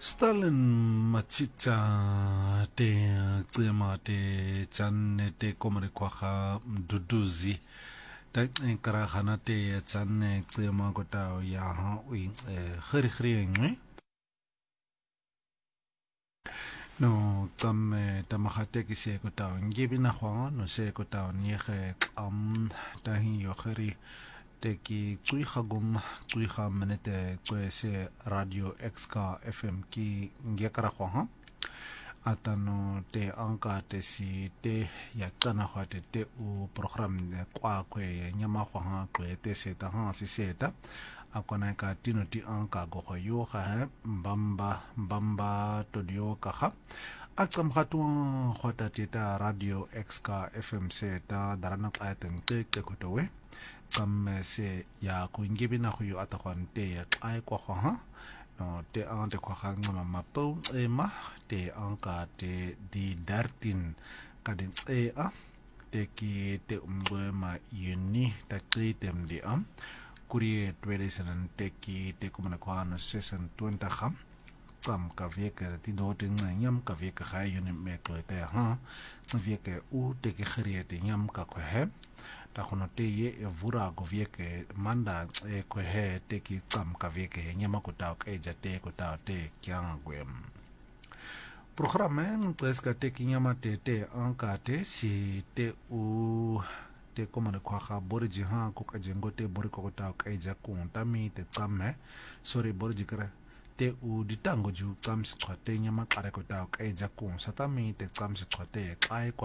Stalin machita te tsema te channe te komre kwaga mduduzi ta nkara hana te channe tsema kota ya ha ui khri ngwe no tsamme tamahate ki se kota ngebi na hwa no se kota ni khe ta hi yo khri te ki tsui khagum tsui kha menete se radio xk fm ki ngekara hwa ha atano te anka te si te ya kana hwa te u program ne kwa kwe nyama hwa ha kwe te se ta ha si se ta akona ka tino ti anka go yo ha mbamba to dio ka ha atsam khatu khota ta radio xk fm se ta darana ka ten te ko to we tsam se ya ku ngibi na yo atakwante ya kai kwa ha no te ante kwa ngama mapo ema te anka te di dartin kadin a te ki te ma yuni ta kritem di kurie twelesan te ki te kumana kwa no season 20 kham tsam ka veke ti do te nyam ka veke ga yuni me klote ha veke u te ki khrie te nyam ka ko he ta khono te ye vura go veke manda ko he te ki tsam ka veke nyama ko ta ka ja te ko ta te kyang gwem programen preska te ki nyama te anka te si te u te komane kwa ga borji ha ko ka jengo te bori ko ta ka ja ku ta mi te tsamme sorry borji kra te u ditango ju tsam si te nyama kare ko ta ka ja ku sa ta mi te tsam si te kai